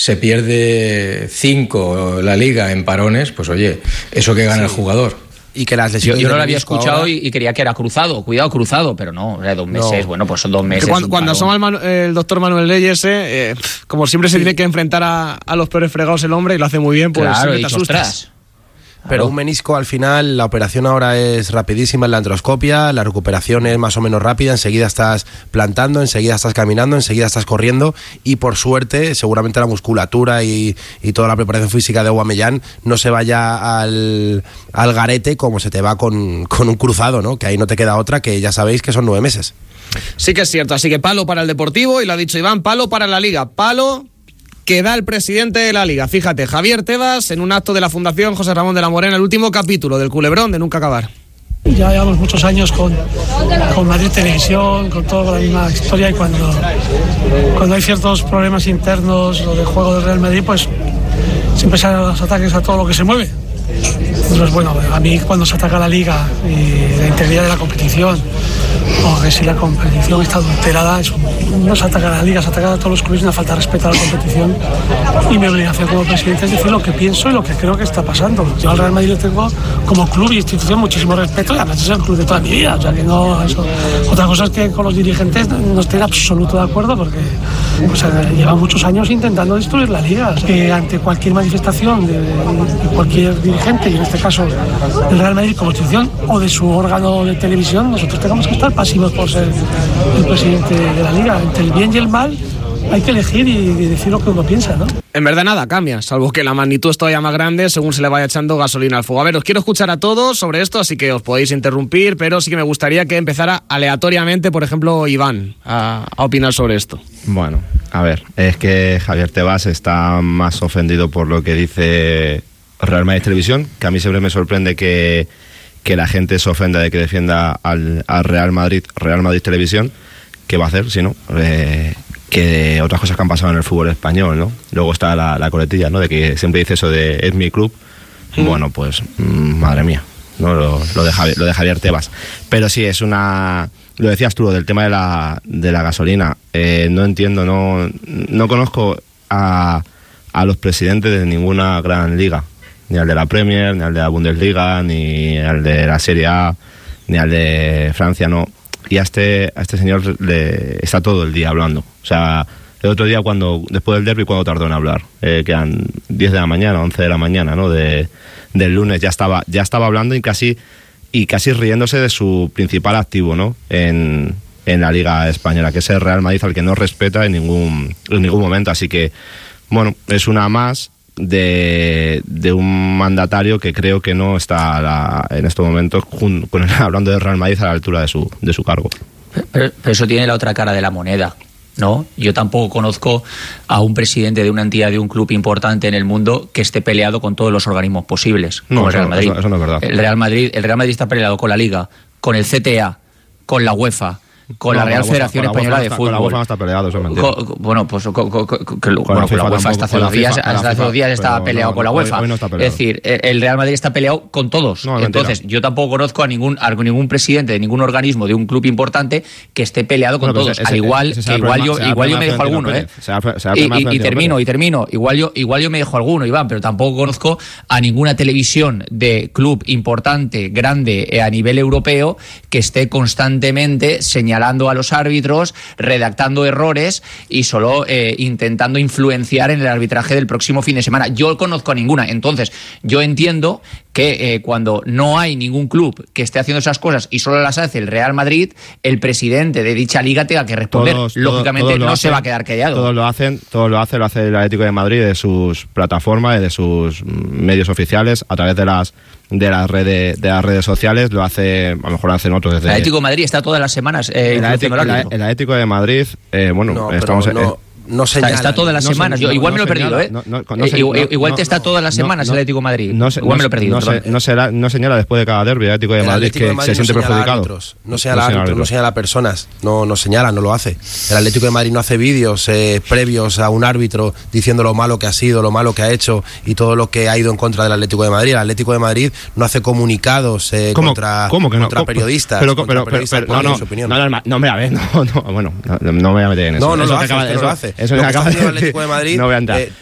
se pierde 5 la Liga en parones, pues oye, eso que gana el jugador. Y que las lesiones yo no lo había escuchado ahora... y creía que era cruzado, pero no, era 2 meses, no. Bueno, pues son 2 meses. Cuando asoma el doctor Manuel Leyes, como siempre se tiene que enfrentar a los peores fregados el hombre y lo hace muy bien, pues claro, te asustas. Pero un menisco al final, la operación ahora es rapidísima en la artroscopia, la recuperación es más o menos rápida, enseguida estás plantando, enseguida estás caminando, enseguida estás corriendo y por suerte seguramente la musculatura y toda la preparación física de Aubameyang no se vaya al garete como se te va con un cruzado, ¿no? Que ahí no te queda otra, que ya sabéis que son 9 meses. Sí que es cierto, así que palo para el Deportivo y lo ha dicho Iván, palo para la Liga, palo que da el presidente de la Liga. Fíjate, Javier Tebas en un acto de la Fundación José Ramón de la Morena, el último capítulo del Culebrón de Nunca Acabar. Ya llevamos muchos años con Madrid Televisión, con toda la misma historia, y cuando hay ciertos problemas internos, lo del juego del Real Madrid, pues siempre salen los ataques a todo lo que se mueve. Entonces, bueno, a mí cuando se ataca la Liga y la integridad de la competición, o que si la competición está adulterada, no se ataca a la Liga, se ataca a todos los clubes, una falta de respeto a la competición, y mi obligación como presidente es decir lo que pienso y lo que creo que está pasando. Yo al Real Madrid le tengo como club y institución muchísimo respeto, y además es el club de toda mi vida, o sea que no eso. Otra cosa es que con los dirigentes no estoy en absoluto de acuerdo, porque pues, llevan muchos años intentando destruir la Liga. Ante cualquier manifestación de cualquier dirigente, y en este caso del Real Madrid como institución o de su órgano de televisión, nosotros tenemos que estar pasivos por ser el presidente de la Liga. Entre el bien y el mal hay que elegir y decir lo que uno piensa, ¿no? En verdad nada cambia, salvo que la magnitud es todavía más grande según se le vaya echando gasolina al fuego. A ver, os quiero escuchar a todos sobre esto, así que os podéis interrumpir, pero sí que me gustaría que empezara aleatoriamente, por ejemplo, Iván, a opinar sobre esto. Bueno, a ver, es que Javier Tebas está más ofendido por lo que dice Real Madrid Televisión, que a mí siempre me sorprende que la gente se ofenda de que defienda al Real Madrid Televisión. ¿Qué va a hacer si no? Que otras cosas que han pasado en el fútbol español, ¿no? Luego está la coletilla, ¿no? De que siempre dice eso de es mi club. Bueno, pues madre mía, ¿no? Lo de Javier Tebas. Pero sí, es una... Lo decías tú, del tema de la gasolina. No entiendo, no conozco a los presidentes de ninguna gran liga. Ni al de la Premier, ni al de la Bundesliga, ni al de la Serie A, ni al de Francia, no. Y a este señor le está todo el día hablando. O sea, el otro día después del derbi, ¿cuándo tardó en hablar? Quedan 10 de la mañana, 11 de la mañana, ¿no? Del lunes ya estaba hablando y casi riéndose de su principal activo, ¿no? En la Liga Española, que es el Real Madrid, al que no respeta en ningún momento. Así que, bueno, es una más de un mandatario que creo que no está en estos momentos hablando de Real Madrid a la altura de su cargo. Pero eso tiene la otra cara de la moneda, ¿no? Yo tampoco conozco a un presidente de una entidad de un club importante en el mundo que esté peleado con todos los organismos posibles, como el Real Madrid. Eso no es verdad. El Real Madrid está peleado con la Liga, con el CTA, con la UEFA, con la Real Federación Española de Fútbol. Con la UEFA no está peleado, eso es mentira. Bueno, pues con la UEFA hasta hace 2 días estaba peleado con la UEFA. Hoy no está peleado. Es decir, el Real Madrid está peleado con todos. Entonces, yo tampoco conozco a ningún presidente de ningún organismo de un club importante que esté peleado con todos. Al igual que igual yo me dejo alguno, y termino. Igual yo me dejo alguno, Iván, pero tampoco conozco a ninguna televisión de club importante, grande a nivel europeo, que esté constantemente señalando a los árbitros, redactando errores y solo intentando influenciar en el arbitraje del próximo fin de semana. Yo conozco a ninguna. Entonces, yo entiendo que cuando no hay ningún club que esté haciendo esas cosas y solo las hace el Real Madrid, el presidente de dicha liga tenga que responder. Lógicamente no se va a quedar callado. Todos lo hace el Atlético de Madrid, de sus plataformas, de sus medios oficiales, a través de las redes sociales. Lo hace, a lo mejor lo hacen otros desde... El Atlético de Madrid está todas las semanas el Atlético de Madrid, no señala, está todas las semanas. Yo igual me lo he perdido, igual te está todas las semanas el Atlético de Madrid. Igual me lo he perdido. No señala después de cada derbi el Atlético de Madrid que se siente perjudicado. No señala personas, no señala, no lo hace. El Atlético de Madrid no hace vídeos previos a un árbitro diciendo lo malo que ha sido, lo malo que ha hecho y todo lo que ha ido en contra del Atlético de Madrid. El Atlético de Madrid no hace comunicados contra periodistas. No me voy a meter en eso. No lo hace. Eso lo hace. El Atlético de Madrid,